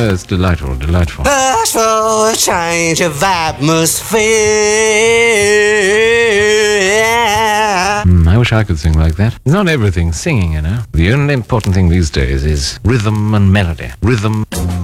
It's delightful, delightful. Ask for a change of atmosphere. I wish I could sing like that. Not everything's singing, you know. The only important thing these days is rhythm and melody. Rhythm.